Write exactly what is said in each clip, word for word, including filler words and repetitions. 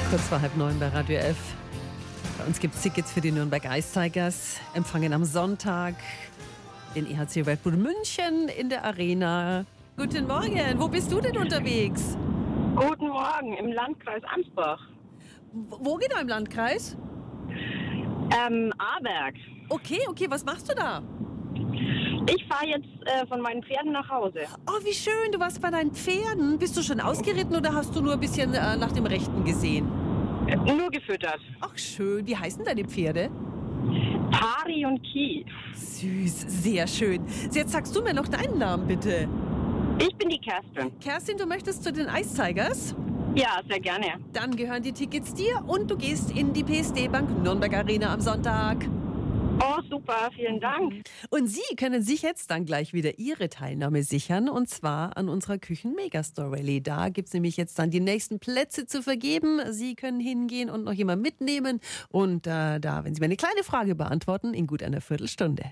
Kurz vor halb neun bei Radio F. Bei uns gibt es Tickets für die Nürnberg Ice Tigers. Empfangen am Sonntag den E H C Red Bull München in der Arena. Guten Morgen, wo bist du denn unterwegs? Guten Morgen, im Landkreis Ansbach. Wo genau im Landkreis? Ähm, Aarberg. Okay, okay, was machst du da? Ich fahre jetzt äh, von meinen Pferden nach Hause. Oh, wie schön, du warst bei deinen Pferden. Bist du schon ausgeritten oder hast du nur ein bisschen äh, nach dem Rechten gesehen? Äh, nur gefüttert. Ach schön, wie heißen deine Pferde? Pari und Ki. Süß, sehr schön. Jetzt sagst du mir noch deinen Namen, bitte. Ich bin die Kerstin. Kerstin, du möchtest zu den Ice Tigers? Ja, sehr gerne. Dann gehören die Tickets dir und du gehst in die P S D Bank Nürnberg Arena am Sonntag. Oh, super, vielen Dank. Und Sie können sich jetzt dann gleich wieder Ihre Teilnahme sichern, und zwar an unserer Küchen-Megastore Rallye. Da gibt es nämlich jetzt dann die nächsten Plätze zu vergeben. Sie können hingehen und noch jemanden mitnehmen. Und äh, da, wenn Sie mir eine kleine Frage beantworten, in gut einer Viertelstunde.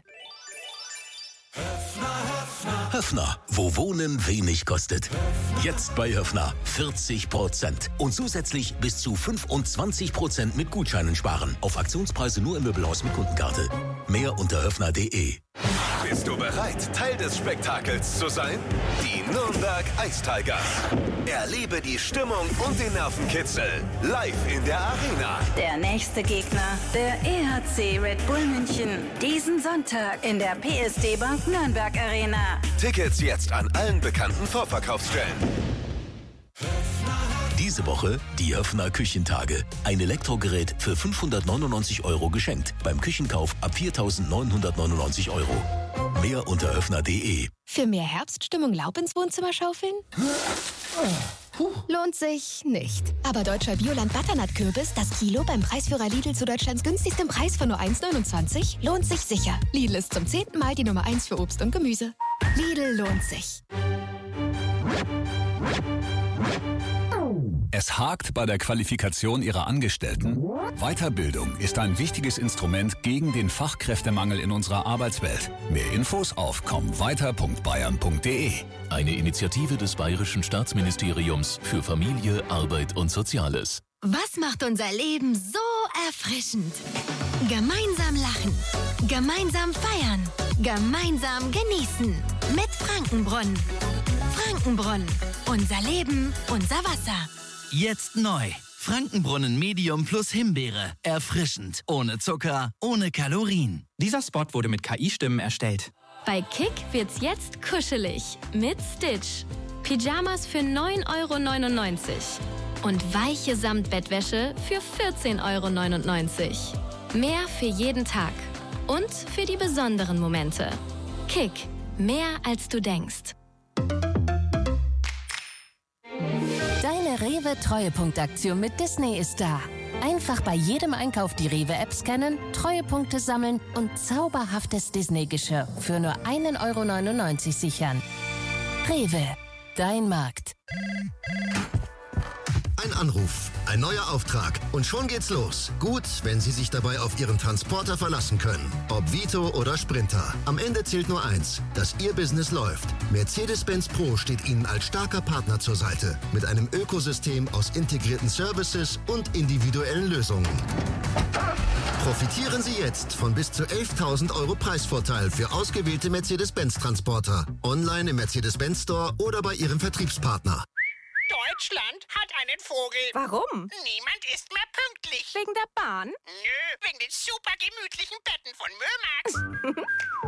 Höffner, wo Wohnen wenig kostet. Jetzt bei Höffner vierzig Prozent. Und zusätzlich bis zu fünfundzwanzig Prozent mit Gutscheinen sparen. Auf Aktionspreise nur im Möbelhaus mit Kundenkarte. Mehr unter höffner punkt de. Bist du bereit, Teil des Spektakels zu sein? Die Nürnberg Ice Tigers. Erlebe die Stimmung und den Nervenkitzel live in der Arena. Der nächste Gegner, der E H C Red Bull München. Diesen Sonntag in der P S D Bank Nürnberg Arena. Tickets jetzt an allen bekannten Vorverkaufsstellen. Diese Woche die Höffner Küchentage. Ein Elektrogerät für fünfhundertneunundneunzig Euro geschenkt. Beim Küchenkauf ab viertausendneunhundertneunundneunzig Euro. Mehr unter höffner punkt de. Für mehr Herbststimmung Laub ins Wohnzimmer schaufeln? Lohnt sich nicht. Aber deutscher Bioland Butternut-Kürbis, das Kilo beim Preisführer Lidl zu Deutschlands günstigstem Preis von nur eins neunundzwanzig, lohnt sich sicher. Lidl ist zum zehnten Mal die Nummer eins für Obst und Gemüse. Lidl lohnt sich. Es hakt bei der Qualifikation ihrer Angestellten? Weiterbildung ist ein wichtiges Instrument gegen den Fachkräftemangel in unserer Arbeitswelt. Mehr Infos auf komm weiter punkt bayern punkt de. Eine Initiative des Bayerischen Staatsministeriums für Familie, Arbeit und Soziales. Was macht unser Leben so erfrischend? Gemeinsam lachen, gemeinsam feiern, gemeinsam genießen. Mit Frankenbrunnen. Frankenbrunnen. Unser Leben, unser Wasser. Jetzt neu. Frankenbrunnen Medium plus Himbeere. Erfrischend. Ohne Zucker, ohne Kalorien. Dieser Spot wurde mit K I-Stimmen erstellt. Bei Kick wird's jetzt kuschelig. Mit Stitch. Pyjamas für neun Euro neunundneunzig. Und weiche Samtbettwäsche für vierzehn Euro neunundneunzig. Mehr für jeden Tag. Und für die besonderen Momente. Kick. Mehr als du denkst. Deine Rewe-Treuepunktaktion mit Disney ist da. Einfach bei jedem Einkauf die Rewe-App scannen, Treuepunkte sammeln und zauberhaftes Disney-Geschirr für nur ein Euro neunundneunzig sichern. Rewe, dein Markt. Ein Anruf, ein neuer Auftrag und schon geht's los. Gut, wenn Sie sich dabei auf Ihren Transporter verlassen können. Ob Vito oder Sprinter. Am Ende zählt nur eins, dass Ihr Business läuft. Mercedes-Benz Pro steht Ihnen als starker Partner zur Seite. Mit einem Ökosystem aus integrierten Services und individuellen Lösungen. Profitieren Sie jetzt von bis zu elftausend Euro Preisvorteil für ausgewählte Mercedes-Benz-Transporter. Online im Mercedes-Benz Store oder bei Ihrem Vertriebspartner. Deutschland hat einen Vogel. Warum? Niemand ist mehr pünktlich. Wegen der Bahn? Nö, wegen den super gemütlichen Betten von Mömax.